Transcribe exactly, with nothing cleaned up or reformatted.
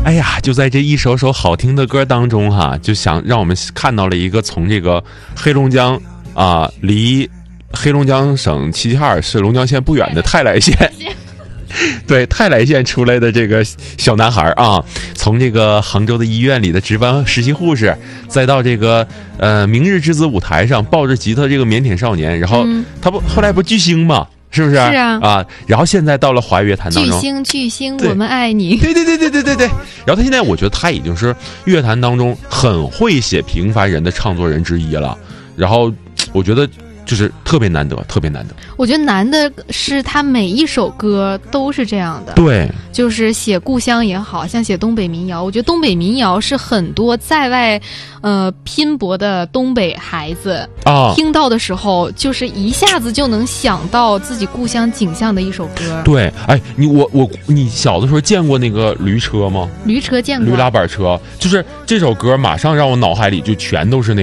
哎呀，就在这一首首好听的歌当中哈，就想让我们看到了一个从这个黑龙江啊、呃、离黑龙江省齐齐哈尔市龙江县不远的泰来县。对，泰来县出来的这个小男孩啊，从这个杭州的医院里的值班实习护士，再到这个呃明日之子舞台上抱着吉他这个腼腆少年，然后他不后来不巨星嘛，是不是？ 是啊啊，然后现在到了华语乐坛当中， 巨星巨星，我们爱你。 对对对对对对对。然后他现在我觉得他已经是乐坛当中很会写平凡人的唱作人之一了，然后我觉得就是特别难得，特别难得。 我觉得难的是他每一首歌都是这样的， 对， 就是写故乡也好像写东北民谣，我觉得东北民谣是很多在外呃拼搏的东北孩子啊听到的时候，就是一下子就能想到自己故乡景象的一首歌。 对，哎，你我我你小的时候见过那个驴车吗？ 驴车见过， 驴拉板车，就是这首歌马上让我脑海里就全都是那